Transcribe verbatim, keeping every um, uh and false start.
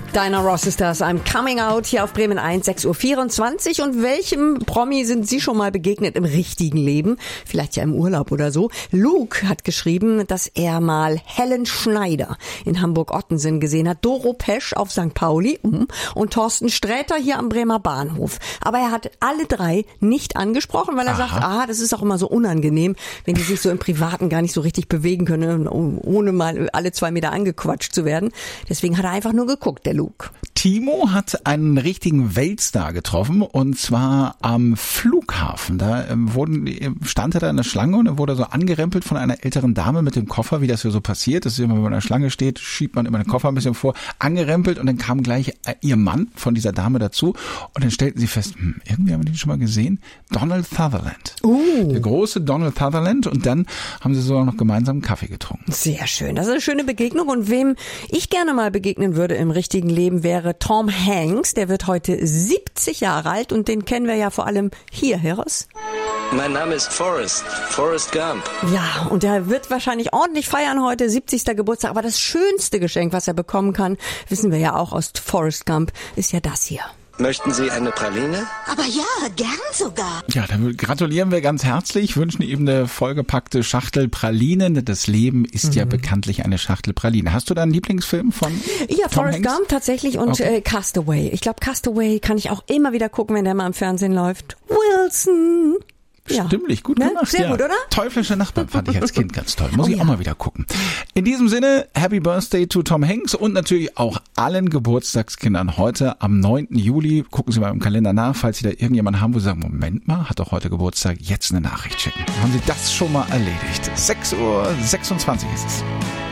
Diana Ross ist das. I'm Coming Out hier auf Bremen eins, sechs Uhr vierundzwanzig. Und welchem Promi sind Sie schon mal begegnet im richtigen Leben? Vielleicht ja im Urlaub oder so. Luke hat geschrieben, dass er mal Helen Schneider in Hamburg-Ottensen gesehen hat, Doro Pesch auf Sankt Pauli und Thorsten Sträter hier am Bremer Bahnhof. Aber er hat alle drei nicht angesprochen, weil er Aha. sagt, ah, das ist auch immer so unangenehm, wenn die sich so im Privaten gar nicht so richtig bewegen können, ohne mal alle zwei Meter angequatscht zu werden. Deswegen hat er einfach nur geguckt, der Luke. Timo hat einen richtigen Weltstar getroffen und zwar am Flughafen. Da ähm, wurden, stand er da in der Schlange und er wurde so angerempelt von einer älteren Dame mit dem Koffer, wie das hier so passiert. Das ist immer, wenn man in der Schlange steht, schiebt man immer den Koffer ein bisschen vor, angerempelt und dann kam gleich äh, ihr Mann von dieser Dame dazu und dann stellten sie fest, hm, irgendwie haben wir den schon mal gesehen, Donald Sutherland. Uh. Der große Donald Sutherland und dann haben sie sogar noch gemeinsam einen Kaffee getrunken. Sehr schön. Das ist eine schöne Begegnung und wem ich gerne mal begegnen würde im richtigen Leben wäre Tom Hanks. Der wird heute siebzig Jahre alt und den kennen wir ja vor allem hier, Heros. Mein Name ist Forrest, Forrest Gump. Ja, und er wird wahrscheinlich ordentlich feiern heute, siebzigster Geburtstag. Aber das schönste Geschenk, was er bekommen kann, wissen wir ja auch aus Forrest Gump, ist ja das hier. Möchten Sie eine Praline? Aber ja, gern sogar. Ja, dann gratulieren wir ganz herzlich, wünschen ihm eine vollgepackte Schachtel Pralinen. Das Leben ist mhm. ja bekanntlich eine Schachtel Praline. Hast du da einen Lieblingsfilm von Ja, Tom Forrest Hanks? Gump tatsächlich und Okay. äh, Castaway. Ich glaube, Castaway kann ich auch immer wieder gucken, wenn der mal im Fernsehen läuft. Wilson. Ja. Stimmlich, gut Ne? gemacht. Sehr ja. gut, oder? Teuflische Nachbarn fand ich als Kind ganz toll. Muss Oh, ich ja. auch mal wieder gucken. In diesem Sinne, Happy Birthday to Tom Hanks und natürlich auch allen Geburtstagskindern heute am neunten Juli. Gucken Sie mal im Kalender nach, falls Sie da irgendjemanden haben, wo Sie sagen, Moment mal, hat doch heute Geburtstag, jetzt eine Nachricht schicken. Haben Sie das schon mal erledigt? sechs Uhr sechsundzwanzig ist es.